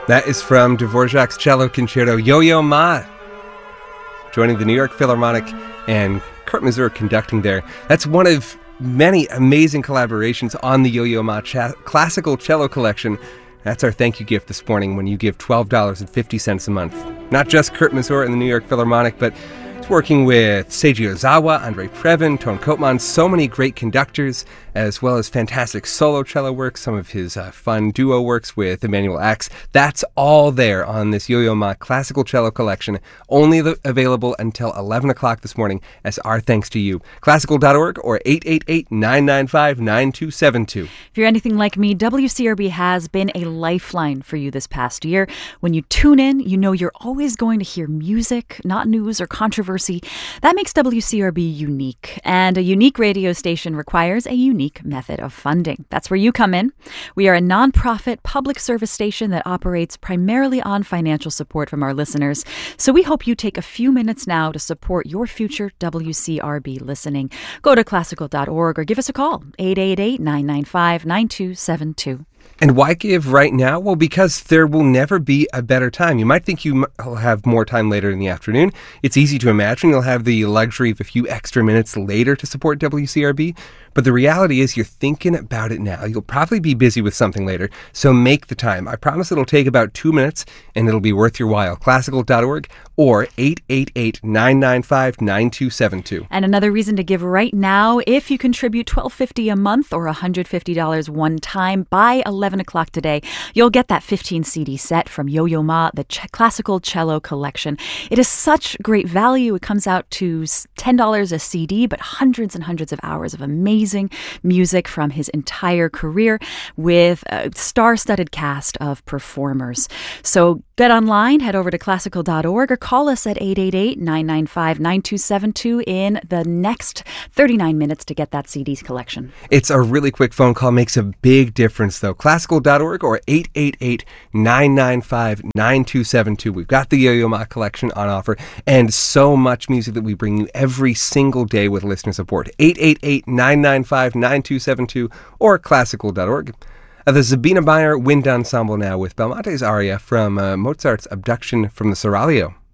That is from Dvorak's Cello Concerto, Yo-Yo Ma, joining the New York Philharmonic and Kurt Masur conducting there. That's one of many amazing collaborations on the Yo-Yo Ma Classical Cello Collection. That's our thank you gift this morning when you give $12.50 a month. Not just Kurt Masur and the New York Philharmonic, but it's working with Seiji Ozawa, Andre Previn, Tone Koopman, so many great conductors, as well as fantastic solo cello works, some of his fun duo works with Emanuel Ax. That's all there on this Yo-Yo Ma Classical Cello Collection, only available until 11 o'clock this morning as our thanks to you. Classical.org or 888-995-9272. If you're anything like me, WCRB has been a lifeline for you this past year. When you tune in, you know you're always going to hear music, not news or controversy. That makes WCRB unique, and a unique radio station requires a unique method of funding. That's where you come in. We are a nonprofit public service station that operates primarily on financial support from our listeners. So we hope you take a few minutes now to support your future WCRB listening. Go to classical.org or give us a call, 888-995-9272. And why give right now? Well, because there will never be a better time. You might think you'll have more time later in the afternoon. It's easy to imagine you'll have the luxury of a few extra minutes later to support WCRB. But the reality is you're thinking about it now. You'll probably be busy with something later, so make the time. I promise it'll take about 2 minutes, and it'll be worth your while. Classical.org or 888-995-9272. And another reason to give right now, if you contribute $12.50 a month or $150 one time by 11 o'clock today, you'll get that 15 CD set from Yo-Yo Ma, the Classical Cello Collection. It is such great value. It comes out to $10 a CD, but hundreds and hundreds of hours of amazing music from his entire career with a star-studded cast of performers. So get online, head over to classical.org or call us at 888-995-9272 in the next 39 minutes to get that CD collection. It's a really quick phone call, makes a big difference though. Classical.org or 888-995-9272. We've got the Yo-Yo Ma collection on offer and so much music that we bring you every single day with listener support. 888-995-9272 or classical.org. The Sabina Meyer Wind Ensemble now with Belmonte's aria from Mozart's Abduction from the Seraglio.